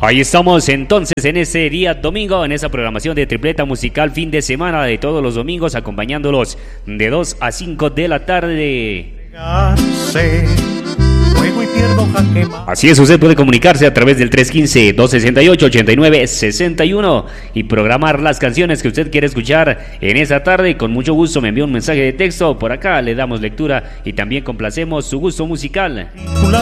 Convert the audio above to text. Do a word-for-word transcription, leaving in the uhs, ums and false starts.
Ahí estamos entonces en ese día domingo, en esa programación de tripleta musical fin de semana de todos los domingos, acompañándolos de dos a cinco de la tarde. Así es, usted puede comunicarse a través del tres uno cinco, dos seis ocho, ocho nueve seis uno y programar las canciones que usted quiere escuchar en esa tarde. Con mucho gusto me envía un mensaje de texto, por acá le damos lectura y también complacemos su gusto musical.